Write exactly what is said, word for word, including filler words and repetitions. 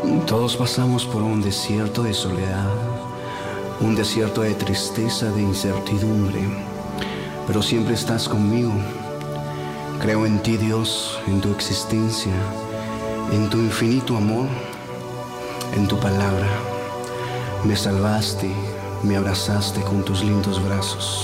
Todos pasamos por un desierto de soledad, un desierto de tristeza, de incertidumbre, pero siempre estás conmigo. Creo en ti, Dios, en tu existencia, en tu infinito amor, en tu palabra. Me salvaste, me abrazaste con tus lindos brazos.